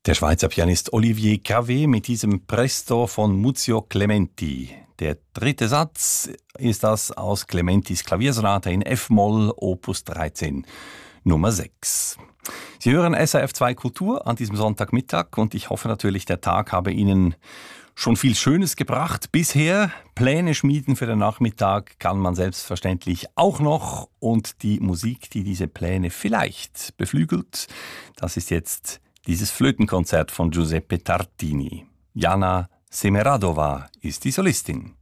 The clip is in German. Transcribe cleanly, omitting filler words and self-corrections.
Der Schweizer Pianist Olivier Cave mit diesem Presto von Muzio Clementi. Der dritte Satz ist das aus Clementis Klaviersonate in F-Moll, Opus 13, Nummer 6. Sie hören SRF 2 Kultur an diesem Sonntagmittag und ich hoffe natürlich, der Tag habe Ihnen schon viel Schönes gebracht bisher. Pläne schmieden für den Nachmittag kann man selbstverständlich auch noch. Und die Musik, die diese Pläne vielleicht beflügelt, das ist jetzt dieses Flötenkonzert von Giuseppe Tartini. Jana Semeradova ist die Solistin.